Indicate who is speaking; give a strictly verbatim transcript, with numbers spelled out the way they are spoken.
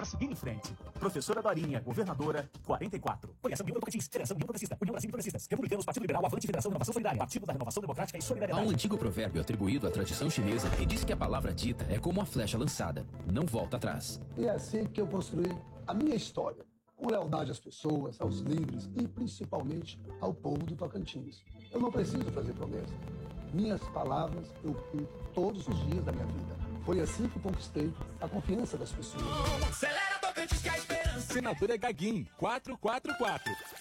Speaker 1: para seguir em frente. Professora Dorinha, governadora, quarenta e quatro. Coligação União Tocantins, Federação União Progressista, União Brasil Progressistas, Republicanos, Partido Liberal, Avante, Federação Renovação Solidária, Partido da Renovação Democrática e Solidariedade.
Speaker 2: Há um antigo provérbio atribuído à tradição chinesa que diz que a palavra dita é como uma flecha lançada, não volta atrás.
Speaker 3: E é assim que eu construí a minha história, com lealdade às pessoas, aos líderes e principalmente ao povo do Tocantins. Eu não preciso fazer promessa. Minhas palavras eu cumpro todos os dias da minha vida. Foi assim que conquistei a confiança das pessoas.
Speaker 4: Acelera, Tocantins, que a esperança.
Speaker 5: Senadora Gaguinho, quatrocentos e quarenta e quatro.